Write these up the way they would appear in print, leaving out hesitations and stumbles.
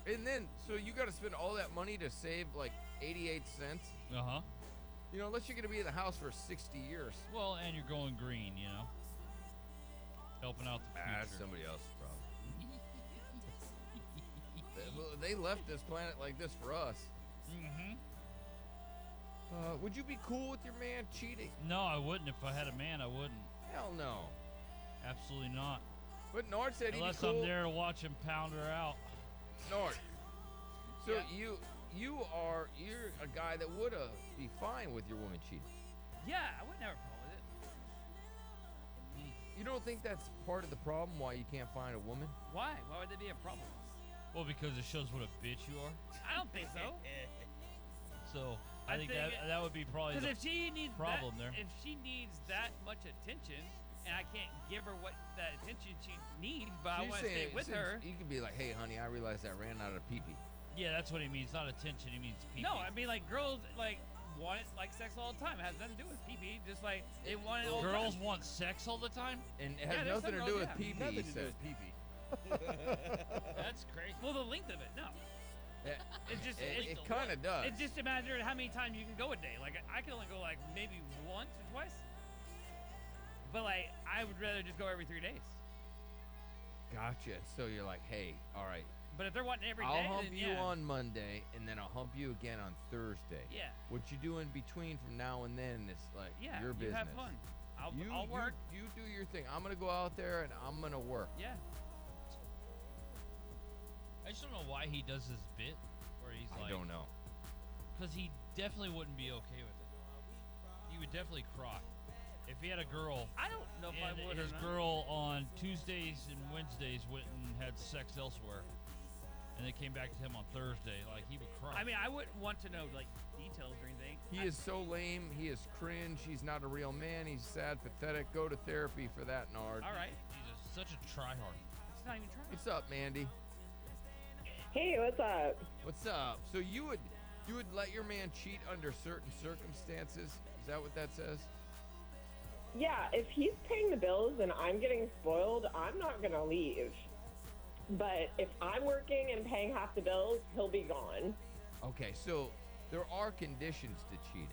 And then, so you got to spend all that money to save like 88 cents. Uh-huh. You know, unless you're going to be in the house for 60 years. Well, and you're going green, you know. Helping out the future. That's somebody else's problem. They left this planet like this for us. Mm-hmm. Would you be cool with your man cheating? No, I wouldn't. If I had a man, I wouldn't. Hell no. Absolutely not. But Nord said he'd be Unless cool. I'm there to watch him pound her out. Nord. So Yeah. you're a guy that would be fine with your woman cheating. Yeah, I wouldn't have a problem with it. You don't think that's part of the problem why you can't find a woman? Why? Why would that be a problem? Well, because it shows what a bitch you are. I don't think so. So I I think think that would be probably Because the if she needs problem that, there. if she needs that much attention, and I can't give her what that attention she needs, but So I you're want to stay saying- with so her. You could be like, hey, honey, I realized I ran out of pee-pee. Yeah, that's what he means. Not attention. He means pee. No, I mean like girls want it like sex all the time. It has nothing to do with pee. Just like they want it all the Girls time. want sex all the time? And it Yeah, has there's nothing to some do girls, with yeah. pee-pee, Nothing he to do said. with pee-pee. That's crazy. Well, the length of it, no. It just It kind of does. It's just a matter of how many times you can go a day. Like I can only go like maybe once or twice. But like I would rather just go every 3 days. Gotcha. So you're like, hey, all right, But if they're wanting every day, I'll hump then you yeah. on Monday, and then I'll hump you again on Thursday. Yeah. What you do in between from now and then is like Yeah, your you business. have fun. You, I'll work. You do your thing. I'm gonna go out there and I'm gonna work. Yeah. I just don't know why he does this bit where he's like. I don't know. Because he definitely wouldn't be okay with it. He would definitely cry. If he had a girl I don't know if I and would his or not. girl on Tuesdays and Wednesdays went and had sex elsewhere, and they came back to him on Thursday, like he would cry. I mean, I wouldn't want to know like details or anything. He is so lame. He is cringe. He's not a real man. He's sad, pathetic. Go to therapy for that, Nard. All right. He's such a tryhard. It's not even trying. What's up, Mandy? Hey, what's up? What's up? So you would let your man cheat under certain circumstances? Is that what that says? Yeah, if he's paying the bills and I'm getting spoiled, I'm not going to leave. But if I'm working and paying half the bills, he'll be gone. Okay, so there are conditions to cheating.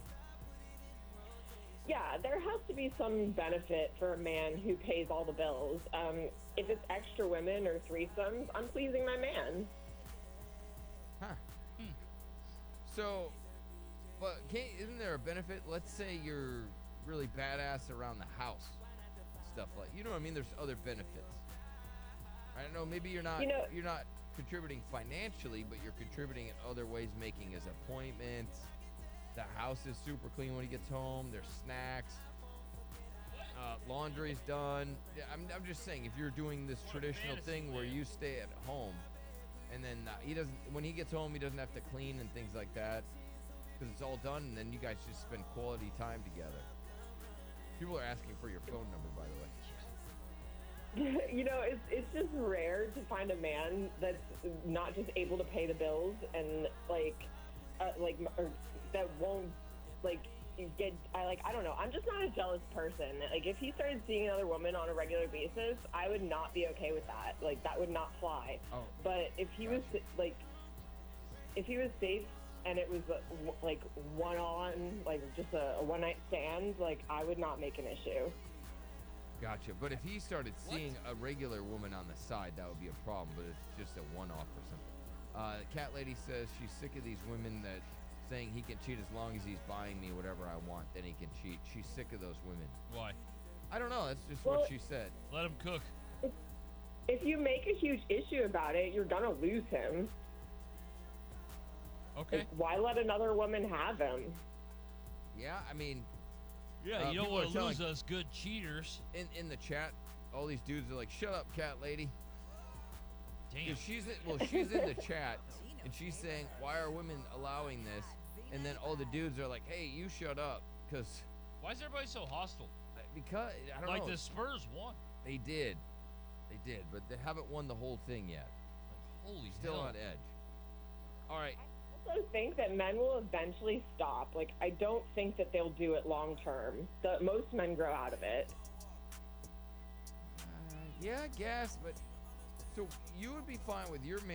Yeah, there has to be some benefit for a man who pays all the bills. If it's extra women or threesomes, I'm pleasing my man. Huh. So, but isn't there a benefit? Let's say you're really badass around the house, stuff like, you know what I mean? There's other benefits. I don't know. Maybe you're not you're not contributing financially, but you're contributing in other ways, making his appointments. The house is super clean when he gets home. There's snacks. Laundry's done. Yeah, I'm just saying, if you're doing this traditional thing where you stay at home, and then he doesn't, when he gets home, he doesn't have to clean and things like that, because it's all done, and then you guys just spend quality time together. People are asking for your phone number, by the way. You know, it's just rare to find a man that's not just able to pay the bills and or that won't I don't know. I'm just not a jealous person. Like if he started seeing another woman on a regular basis, I would not be okay with that. Like that would not fly. Oh, but if he was if he was safe and it was like one on, like just a one night stand, like I would not make an issue. Gotcha. But if he started seeing a regular woman on the side, that would be a problem. But it's just a one-off or something. The cat lady says she's sick of these women that saying he can cheat as long as he's buying me whatever I want, then he can cheat. She's sick of those women. Why? I don't know. That's just Well, what she said. Let him cook. If you make a huge issue about it, you're gonna lose him. Okay. Like, why let another woman have him? Yeah, I mean, Yeah, you don't people want are to lose telling- us good cheaters. in the chat, all these dudes are like, "Shut up, cat lady." Damn. If she's in the chat and she's saying, "Why are women allowing this?" And then all the dudes are like, "Hey, you shut up," because Why is everybody so hostile? I don't Like know. the Spurs won. They did, but they haven't won the whole thing yet. Like, holy Still hell. on edge. All right. I also think that men will eventually stop. Like, I don't think that they'll do it long term. Most men grow out of it. Yeah, I guess, but so you would be fine with your man